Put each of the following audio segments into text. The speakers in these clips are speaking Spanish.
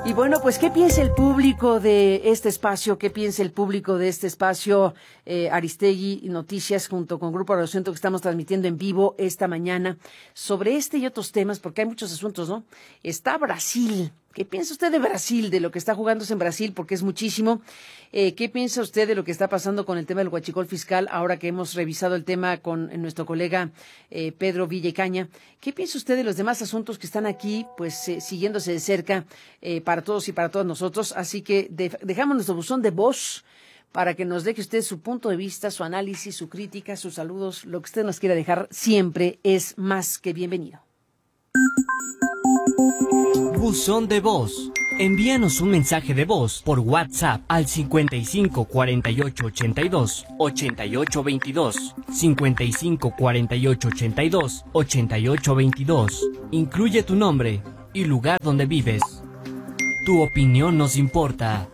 Y bueno, pues, ¿qué piensa el público de este espacio? ¿Qué piensa el público de este espacio? Aristegui Noticias, junto con Grupo Radio que estamos transmitiendo en vivo esta mañana sobre este y otros temas, porque hay muchos asuntos, ¿no? Está Brasil. ¿Qué piensa usted de Brasil, de lo que está jugándose en Brasil? Porque es muchísimo. ¿Qué piensa usted de lo que está pasando con el tema del huachicol fiscal, ahora que hemos revisado el tema con nuestro colega Pedro Villacaña? ¿Qué piensa usted de los demás asuntos que están aquí, pues, siguiéndose de cerca para todos y para todas nosotros? Así que dejamos nuestro buzón de voz para que nos deje usted su punto de vista, su análisis, su crítica, sus saludos. Lo que usted nos quiera dejar siempre es más que bienvenido. Buzón de voz. Envíanos un mensaje de voz por WhatsApp al 55 48 82 88 22, 55 48 82 88 22. Incluye tu nombre y lugar donde vives. Tu opinión nos importa.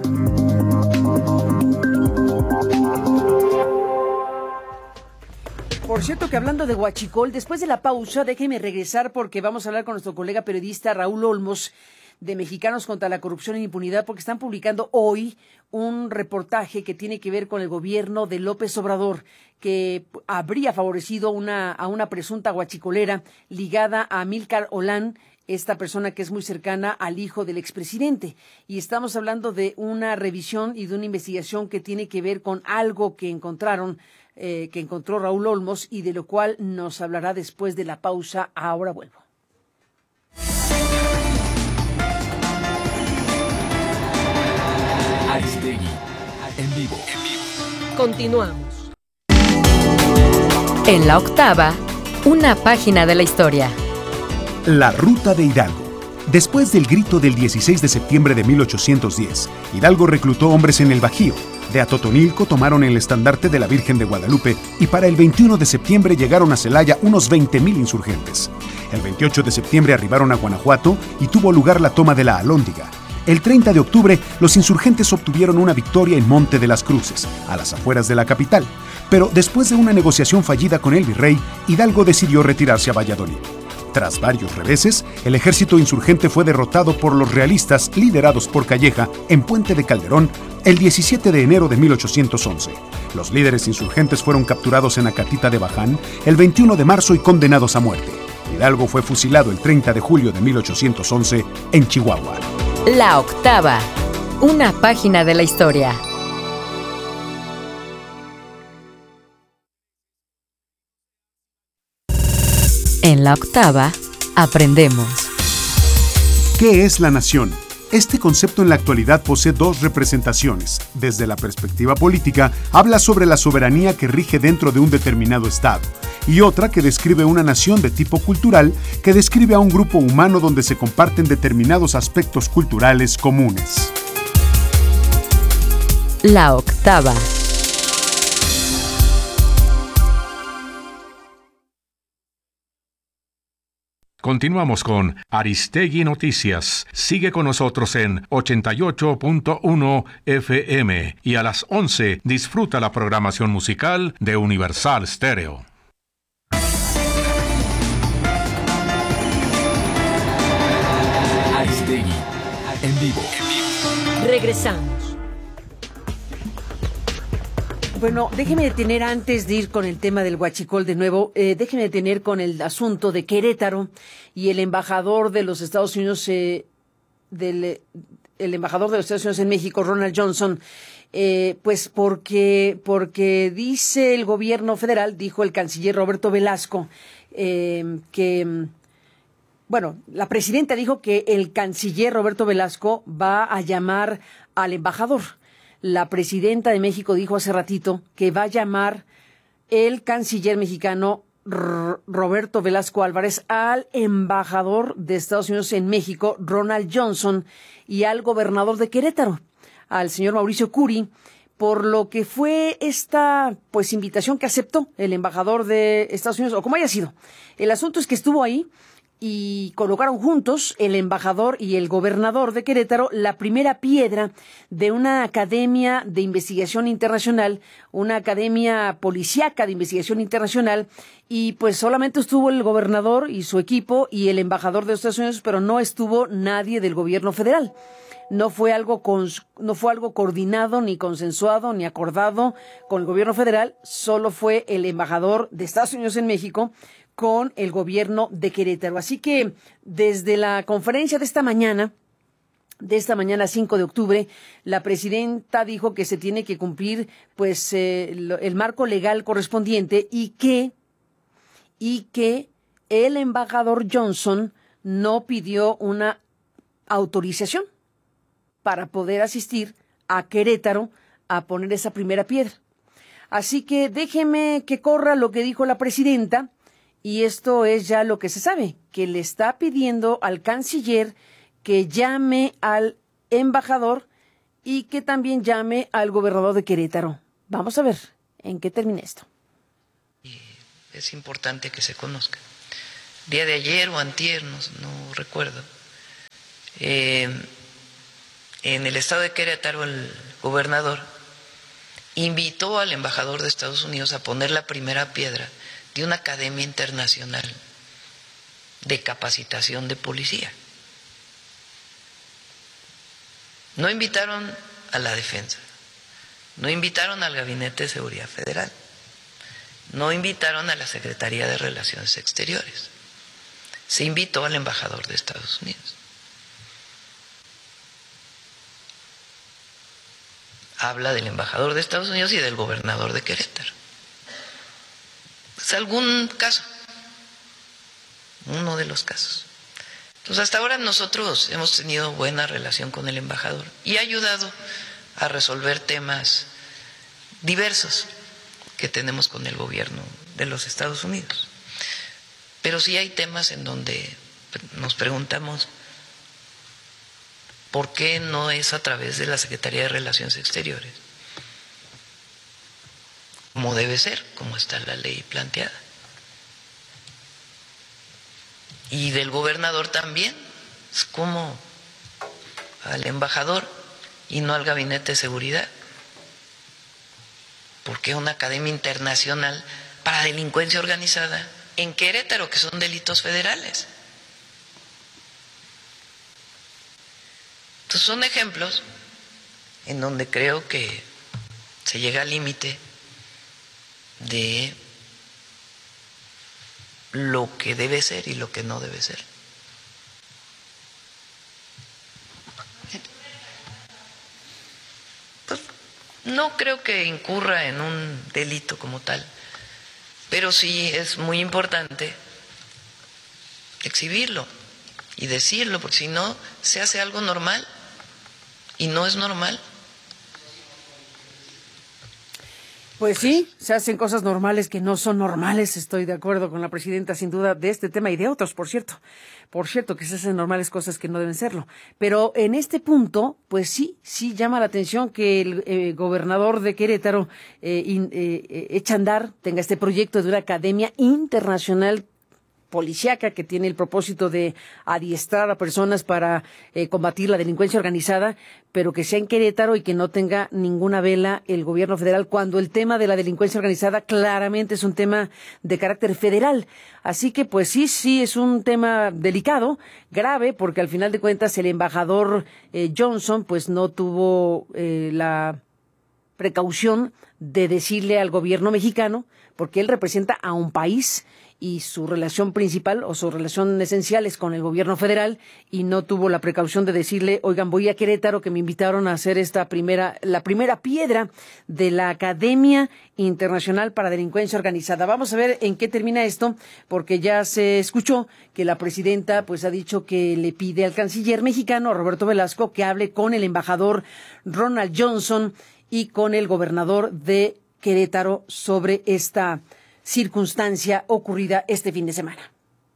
Por cierto que hablando de huachicol, después de la pausa, déjeme regresar porque vamos a hablar con nuestro colega periodista Raúl Olmos de Mexicanos contra la Corrupción e Impunidad, porque están publicando hoy un reportaje que tiene que ver con el gobierno de López Obrador, que habría favorecido a una presunta huachicolera ligada a Amílcar Olán, esta persona que es muy cercana al hijo del expresidente. Y estamos hablando de una revisión y de una investigación que tiene que ver con algo que encontró Raúl Olmos y de lo cual nos hablará después de la pausa. Ahora vuelvo. Aristegui, en vivo. Continuamos. En la octava, una página de la historia. La Ruta de Hidalgo. Después del grito del 16 de septiembre de 1810, Hidalgo reclutó hombres en el Bajío. De Atotonilco tomaron el estandarte de la Virgen de Guadalupe y para el 21 de septiembre llegaron a Celaya unos 20,000 insurgentes. El 28 de septiembre arribaron a Guanajuato y tuvo lugar la toma de la Alhóndiga. El 30 de octubre, los insurgentes obtuvieron una victoria en Monte de las Cruces, a las afueras de la capital. Pero después de una negociación fallida con el virrey, Hidalgo decidió retirarse a Valladolid. Tras varios reveses, el ejército insurgente fue derrotado por los realistas liderados por Calleja en Puente de Calderón el 17 de enero de 1811. Los líderes insurgentes fueron capturados en Acatita de Baján el 21 de marzo y condenados a muerte. Hidalgo fue fusilado el 30 de julio de 1811 en Chihuahua. La octava, una página de la historia. En la octava, aprendemos. ¿Qué es la nación? Este concepto en la actualidad posee dos representaciones. Desde la perspectiva política, habla sobre la soberanía que rige dentro de un determinado estado, y otra que describe una nación de tipo cultural que describe a un grupo humano donde se comparten determinados aspectos culturales comunes. La octava. Continuamos con Aristegui Noticias. Sigue con nosotros en 88.1 FM y a las 11 disfruta la programación musical de Universal Stereo. Aristegui, en vivo. Regresamos. Bueno, déjeme detener antes de ir con el tema del huachicol de nuevo, déjeme detener con el asunto de Querétaro y el embajador de los Estados Unidos, el embajador de los Estados Unidos en México, Ronald Johnson, pues porque dice el gobierno federal, dijo el canciller Roberto Velasco, la presidenta dijo que el canciller Roberto Velasco va a llamar al embajador. La presidenta de México dijo hace ratito que va a llamar el canciller mexicano Roberto Velasco Álvarez al embajador de Estados Unidos en México, Ronald Johnson, y al gobernador de Querétaro, al señor Mauricio Curi, por lo que fue esta invitación que aceptó el embajador de Estados Unidos, o como haya sido. El asunto es que estuvo ahí y colocaron juntos, el embajador y el gobernador de Querétaro, la primera piedra de una academia de investigación internacional, una academia policíaca de investigación internacional, y pues solamente estuvo el gobernador y su equipo y el embajador de los Estados Unidos, pero no estuvo nadie del gobierno federal. No fue algo coordinado, ni consensuado, ni acordado con el gobierno federal, solo fue el embajador de Estados Unidos en México con el gobierno de Querétaro. Así que desde la conferencia de esta mañana 5 de octubre, la presidenta dijo que se tiene que cumplir pues el marco legal correspondiente y que el embajador Johnson no pidió una autorización para poder asistir a Querétaro a poner esa primera piedra. Así que déjeme que corra lo que dijo la presidenta. Y esto es ya lo que se sabe, que le está pidiendo al canciller que llame al embajador y que también llame al gobernador de Querétaro. Vamos a ver en qué termina esto. Y es importante que se conozca. Día de ayer o antier, no recuerdo, en el estado de Querétaro el gobernador invitó al embajador de Estados Unidos a poner la primera piedra de una academia internacional de capacitación de policía. No invitaron a la defensa, no invitaron al Gabinete de Seguridad Federal, no invitaron a la Secretaría de Relaciones Exteriores, se invitó al embajador de Estados Unidos. Habla del embajador de Estados Unidos y del gobernador de Querétaro. Es algún caso, uno de los casos. Entonces, hasta ahora nosotros hemos tenido buena relación con el embajador y ha ayudado a resolver temas diversos que tenemos con el gobierno de los Estados Unidos. Pero sí hay temas en donde nos preguntamos por qué no es a través de la Secretaría de Relaciones Exteriores, como debe ser, como está la ley planteada. Y del gobernador también, es como al embajador y no al Gabinete de Seguridad. Porque una academia internacional para delincuencia organizada en Querétaro, que son delitos federales. Entonces son ejemplos en donde creo que se llega al límite de lo que debe ser y lo que no debe ser. Pues no creo que incurra en un delito como tal, pero sí es muy importante exhibirlo y decirlo, porque si no se hace algo normal y no es normal. Pues sí, se hacen cosas normales que no son normales. Estoy de acuerdo con la presidenta, sin duda, de este tema y de otros, por cierto. Por cierto, que se hacen normales cosas que no deben serlo. Pero en este punto, pues sí llama la atención que el gobernador de Querétaro echa a andar, tenga este proyecto de una academia internacional policíaca que tiene el propósito de adiestrar a personas para combatir la delincuencia organizada, pero que sea en Querétaro y que no tenga ninguna vela el gobierno federal, cuando el tema de la delincuencia organizada claramente es un tema de carácter federal. Así que pues sí es un tema delicado, grave, porque al final de cuentas el embajador Johnson pues no tuvo la precaución de decirle al gobierno mexicano, porque él representa a un país y su relación principal o su relación esencial es con el gobierno federal, y no tuvo la precaución de decirle, oigan, voy a Querétaro, que me invitaron a hacer la primera piedra de la Academia Internacional para Delincuencia Organizada. Vamos a ver en qué termina esto, porque ya se escuchó que la presidenta pues ha dicho que le pide al canciller mexicano, Roberto Velasco, que hable con el embajador Ronald Johnson y con el gobernador de Querétaro sobre esta circunstancia ocurrida este fin de semana.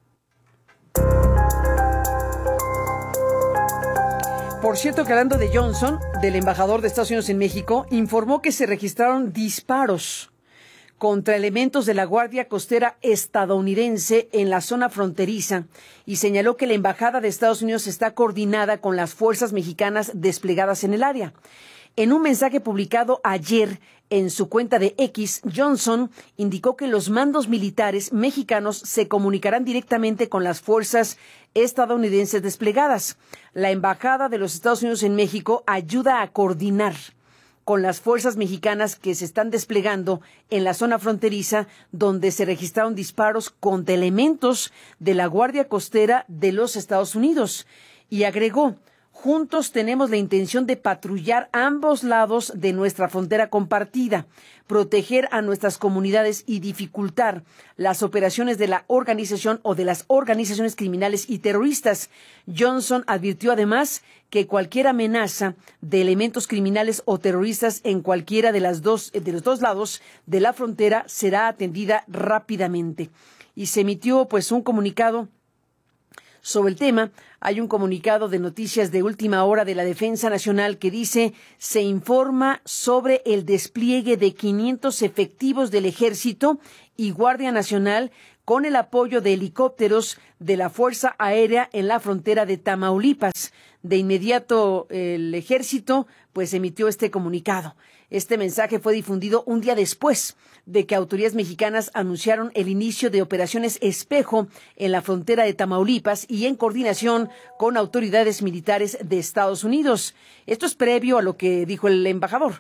Por cierto, que hablando de Johnson, del embajador de Estados Unidos en México, informó que se registraron disparos contra elementos de la Guardia Costera estadounidense en la zona fronteriza y señaló que la Embajada de Estados Unidos está coordinada con las fuerzas mexicanas desplegadas en el área. En un mensaje publicado ayer en su cuenta de X, Johnson indicó que los mandos militares mexicanos se comunicarán directamente con las fuerzas estadounidenses desplegadas. La Embajada de los Estados Unidos en México ayuda a coordinar con las fuerzas mexicanas que se están desplegando en la zona fronteriza, donde se registraron disparos contra elementos de la Guardia Costera de los Estados Unidos. Y agregó: juntos tenemos la intención de patrullar ambos lados de nuestra frontera compartida, proteger a nuestras comunidades y dificultar las operaciones de la organización o de las organizaciones criminales y terroristas. Johnson advirtió además que cualquier amenaza de elementos criminales o terroristas en cualquiera de los dos lados de la frontera será atendida rápidamente. Y se emitió pues un comunicado sobre el tema. Hay un comunicado de noticias de última hora de la Defensa Nacional que dice: se informa sobre el despliegue de 500 efectivos del Ejército y Guardia Nacional con el apoyo de helicópteros de la Fuerza Aérea en la frontera de Tamaulipas. De inmediato el Ejército pues emitió este comunicado. Este mensaje fue difundido un día después de que autoridades mexicanas anunciaron el inicio de operaciones espejo en la frontera de Tamaulipas y en coordinación con autoridades militares de Estados Unidos. Esto es previo a lo que dijo el embajador.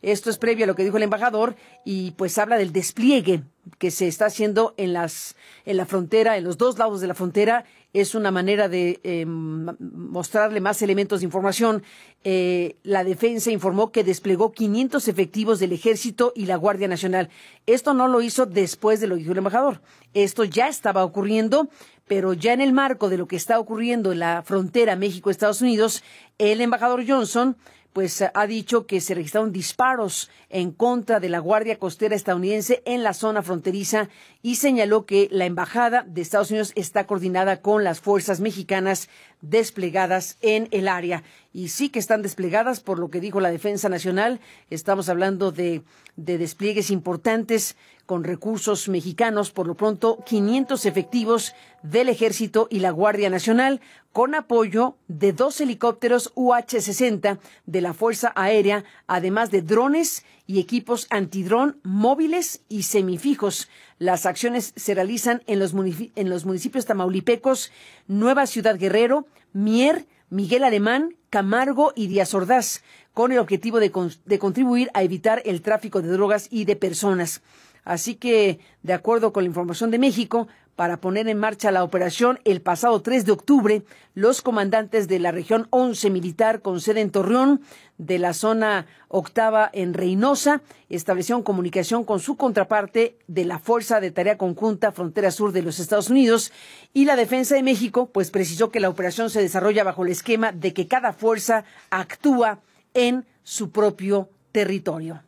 Y pues habla del despliegue que se está haciendo en la frontera, en los dos lados de la frontera. Es una manera de mostrarle más elementos de información. La defensa informó que desplegó 500 efectivos del Ejército y la Guardia Nacional. Esto no lo hizo después de lo que dijo el embajador. Esto ya estaba ocurriendo, pero ya en el marco de lo que está ocurriendo en la frontera México-Estados Unidos, el embajador Johnson pues ha dicho que se registraron disparos en contra de la Guardia Costera estadounidense en la zona fronteriza y señaló que la Embajada de Estados Unidos está coordinada con las fuerzas mexicanas desplegadas en el área. Y sí que están desplegadas, por lo que dijo la Defensa Nacional. Estamos hablando de despliegues importantes con recursos mexicanos. Por lo pronto, 500 efectivos del Ejército y la Guardia Nacional, con apoyo de 2 helicópteros UH-60 de la Fuerza Aérea, además de drones y equipos antidrón móviles y semifijos. Las acciones se realizan en los municipios tamaulipecos Nueva Ciudad Guerrero, Mier, Miguel Alemán, Camargo y Díaz Ordaz, con el objetivo de contribuir a evitar el tráfico de drogas y de personas. Así que, de acuerdo con la información de México, para poner en marcha la operación el pasado 3 de octubre, los comandantes de la región 11 militar con sede en Torreón, de la zona octava en Reynosa, establecieron comunicación con su contraparte de la Fuerza de Tarea Conjunta Frontera Sur de los Estados Unidos, y la Defensa de México pues precisó que la operación se desarrolla bajo el esquema de que cada fuerza actúa en su propio territorio.